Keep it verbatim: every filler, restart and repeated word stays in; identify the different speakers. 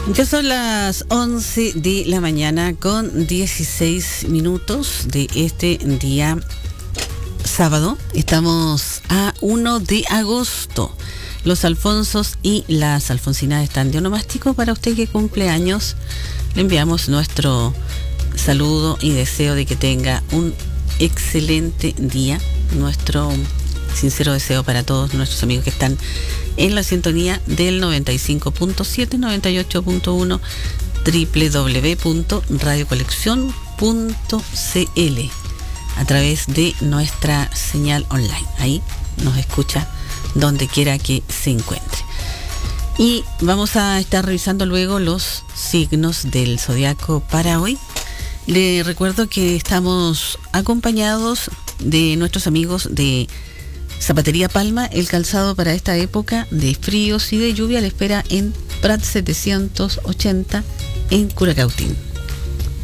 Speaker 1: Ya son las once de la mañana con dieciséis minutos de este día sábado. Estamos a uno de agosto. Los Alfonsos y las Alfonsinas están de onomástico. Para usted que cumple años, le enviamos nuestro saludo y deseo de que tenga un excelente día. Nuestro sincero deseo para todos nuestros amigos que están en la sintonía del noventa y cinco punto siete, noventa y ocho punto uno, doble u doble u doble u punto radio colección punto c l, a través de nuestra señal online. Ahí nos escucha donde quiera que se encuentre. Y vamos a estar revisando luego los signos del zodiaco para hoy. Le recuerdo que estamos acompañados de nuestros amigos de Zapatería Palma. El calzado para esta época de fríos y de lluvia le espera en Prat setecientos ochenta en Curacautín.